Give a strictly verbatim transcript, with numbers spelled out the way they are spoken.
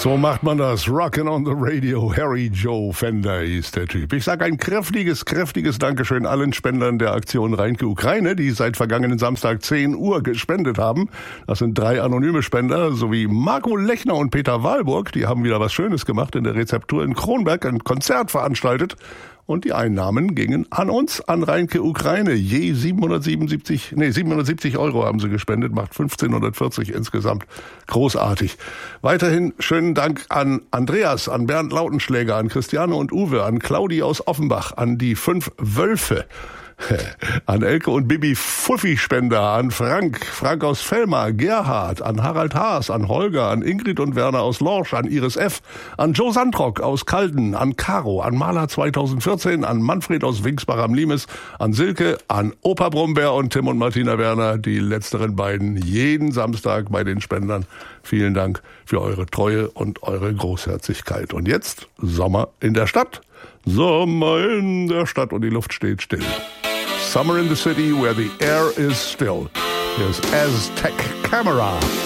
So macht man das. Rockin' on the Radio. Harry Joe Fender ist der Typ. Ich sage ein kräftiges, kräftiges Dankeschön allen Spendern der Aktion Rheinke Ukraine, die seit vergangenen Samstag zehn Uhr gespendet haben. Das sind drei anonyme Spender sowie Marco Lechner und Peter Wahlburg. Die haben wieder was Schönes gemacht in der Rezeptur in Kronberg, ein Konzert veranstaltet. Und die Einnahmen gingen an uns, an Rheinke Ukraine. Je siebenhundertsiebenundsiebzig, nee, siebenhundertsiebzig Euro haben sie gespendet, macht fünfzehnhundertvierzig insgesamt. Großartig. Weiterhin schönen Dank an Andreas, an Bernd Lautenschläger, an Christiane und Uwe, an Claudi aus Offenbach, an die fünf Wölfe, an Elke und Bibi Fuffi-Spender, an Frank, Frank aus Fellmar, Gerhard, an Harald Haas, an Holger, an Ingrid und Werner aus Lorsch, an Iris F., an Joe Sandrock aus Kalden, an Caro, an Maler zweitausendvierzehn, an Manfred aus Wingsbach am Limes, an Silke, an Opa Brombeer und Tim und Martina Werner, die letzteren beiden jeden Samstag bei den Spendern. Vielen Dank für eure Treue und eure Großherzigkeit. Und jetzt Sommer in der Stadt. Sommer in der Stadt und die Luft steht still. Summer in the city where the air is still. Here's Aztec Camera.